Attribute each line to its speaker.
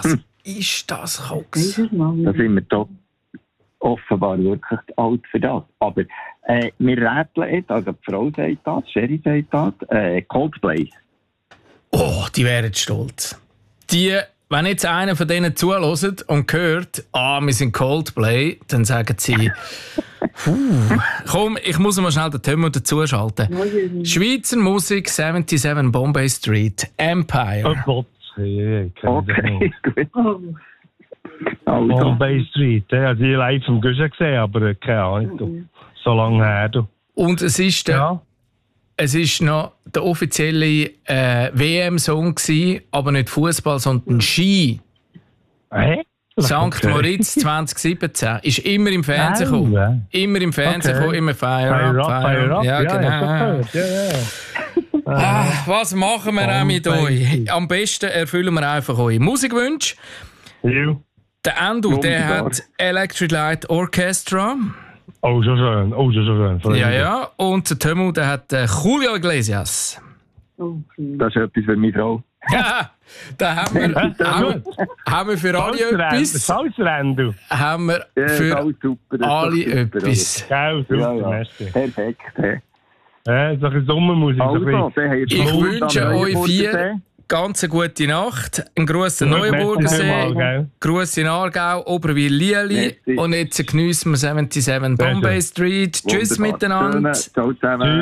Speaker 1: Was ist das, Koks?
Speaker 2: Da sind wir doch offenbar wirklich alt für das. Aber wir rätseln jetzt, also die Frau sagt das, Sherry sagt das, Coldplay.
Speaker 1: Oh, die wären stolz. Wenn jetzt einer von denen zuhört und hört, wir sind Coldplay, dann sagen sie, komm, ich muss mal schnell den Tömer dazuschalten. Schweizer Musik, 77 Bombay Street, Empire.
Speaker 3: Oh Gott, okay,
Speaker 2: gut.
Speaker 3: Bombay Street, ja, die live im Guschen gesehen, aber keine Ahnung, so lange her. Du.
Speaker 1: Und es ist Es war noch der offizielle WM-Song, aber nicht Fußball, sondern Ski. St. Moritz 2017 ist immer im Fernsehen gekommen. Immer im Fernsehen gekommen, immer Fire Up. Ja, genau. Was machen wir auch mit euch? Am besten erfüllen wir einfach eure Musikwünsche. Der Endo, der hat Electric Light Orchestra.
Speaker 3: Oh, so schön.
Speaker 1: Ja. Und der Tömu, der hat Julio Iglesias.
Speaker 2: Das ist etwas für meine Frau.
Speaker 1: Ja, da haben wir für alle etwas.
Speaker 3: Salzrendo.
Speaker 1: Haben wir für alle etwas.
Speaker 3: Geil, super.
Speaker 2: Perfekt.
Speaker 3: Ja, so ein Sommermusik.
Speaker 1: Ich wünsche euch 4 ganz eine gute Nacht. Ein Gruß an Neuenburgersee, Gruß in Aargau, Oberwil-Lieli und jetzt geniessen wir 77 Bombay Street. Tschüss miteinander.
Speaker 2: Ciao zusammen.